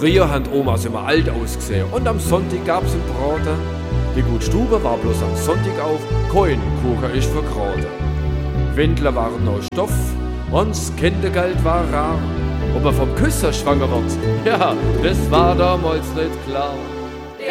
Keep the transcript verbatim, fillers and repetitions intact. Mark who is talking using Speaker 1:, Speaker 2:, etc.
Speaker 1: Früher haben Omas immer alt ausgesehen und am Sonntag gab's einen Braten. Die gute Stube war bloß am Sonntag auf, kein Kuchen ist vergraten. Windler waren aus Stoff und das Kindergeld war rar. Ob er vom Küsser schwanger wird, ja, das war damals nicht klar.